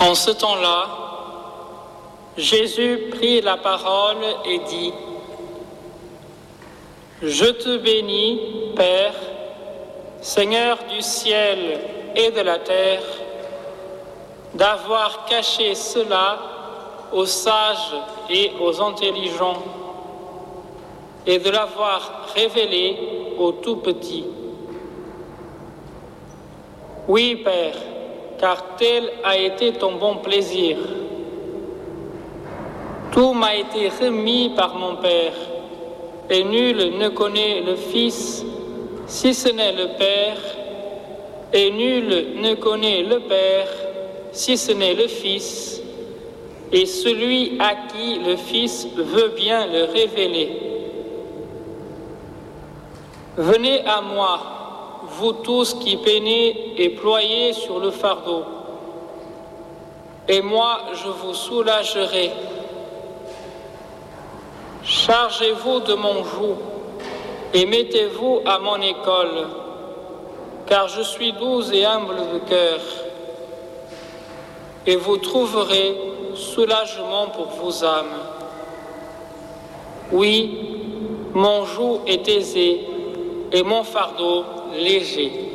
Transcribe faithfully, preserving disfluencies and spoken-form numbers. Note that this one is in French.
En ce temps-là, Jésus prit la parole et dit : « Je te bénis, Père, Seigneur du ciel et de la terre, d'avoir caché cela aux sages et aux intelligents, et de l'avoir révélé aux tout-petits. Oui, Père, car tel a été ton bon plaisir. Tout m'a été remis par mon Père, et nul ne connaît le Fils, si ce n'est le Père, et nul ne connaît le Père, si ce n'est le Fils, et celui à qui le Fils veut bien le révéler. Venez à moi, vous tous qui peinez et ployez sur le fardeau, et moi je vous soulagerai. Chargez-vous de mon joug et mettez-vous à mon école, car je suis doux et humble de cœur, et vous trouverez soulagement pour vos âmes. Oui, mon joug est aisé et mon fardeau léger.